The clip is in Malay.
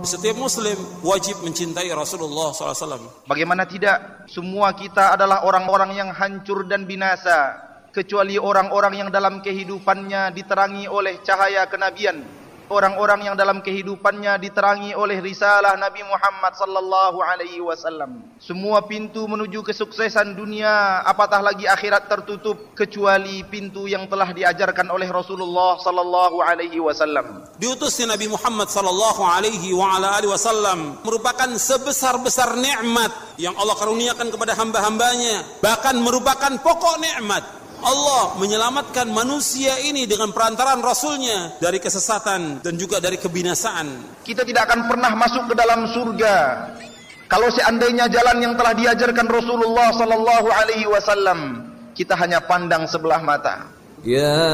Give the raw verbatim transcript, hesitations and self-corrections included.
Setiap muslim wajib mencintai Rasulullah sallallahu alaihi wasallam. Bagaimana tidak? Semua kita adalah orang-orang yang hancur dan binasa, kecuali orang-orang yang dalam kehidupannya diterangi oleh cahaya kenabian. Orang-orang yang dalam kehidupannya diterangi oleh risalah Nabi Muhammad sallallahu alaihi wasallam. Semua pintu menuju kesuksesan dunia, apatah lagi akhirat tertutup, kecuali pintu yang telah diajarkan oleh Rasulullah sallallahu alaihi wasallam. Diutusnya Nabi Muhammad sallallahu alaihi wa ala alihi wasallam merupakan sebesar-besar nikmat yang Allah karuniakan kepada hamba-hambanya, bahkan merupakan pokok nikmat. Allah menyelamatkan manusia ini dengan perantaraan Rasulnya dari kesesatan dan juga dari kebinasaan. Kita tidak akan pernah masuk ke dalam surga kalau seandainya jalan yang telah diajarkan Rasulullah sallallahu alaihi wasallam kita hanya pandang sebelah mata. Ya